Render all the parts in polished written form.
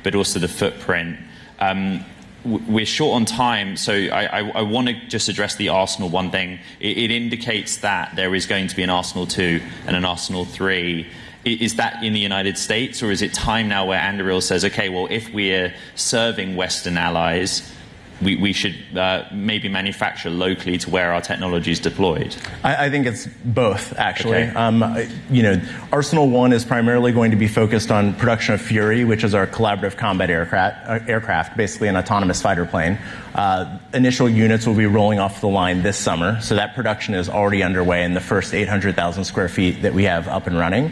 but also the footprint. We're short on time, so I want to just address the Arsenal one thing. It indicates that there is going to be an Arsenal 2 and an Arsenal 3. Is that in the United States, or is it time now where Anduril says, okay, well, if we're serving Western allies, we should maybe manufacture locally to where our technology is deployed? I think it's both, actually. Okay. Arsenal 1 is primarily going to be focused on production of Fury, which is our collaborative combat aircraft, basically an autonomous fighter plane. Initial units will be rolling off the line this summer, so that production is already underway in the first 800,000 square feet that we have up and running.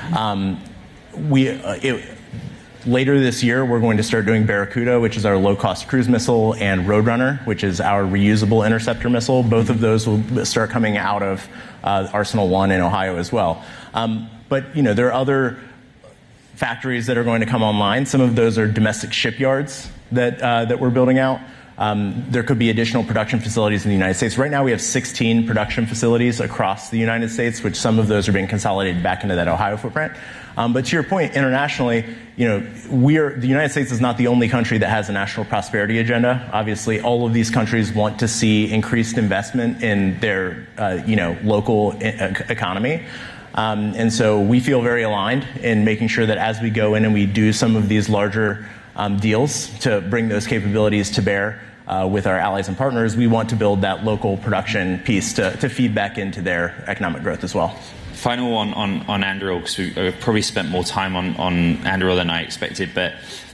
Later this year, we're going to start doing Barracuda, which is our low-cost cruise missile, and Roadrunner, which is our reusable interceptor missile. Both of those will start coming out of Arsenal 1 in Ohio as well. But there are other factories that are going to come online. Some of those are domestic shipyards that we're building out. There could be additional production facilities in the United States. Right now, we have 16 production facilities across the United States, which some of those are being consolidated back into that Ohio footprint. But to your point, internationally, the United States is not the only country that has a national prosperity agenda. Obviously, all of these countries want to see increased investment in their, local economy. And so we feel very aligned in making sure that as we go in and we do some of these larger deals to bring those capabilities to bear with our allies and partners, we want to build that local production piece to feed back into their economic growth as well. Final one on Anduril, because we've probably spent more time on Anduril than I expected, but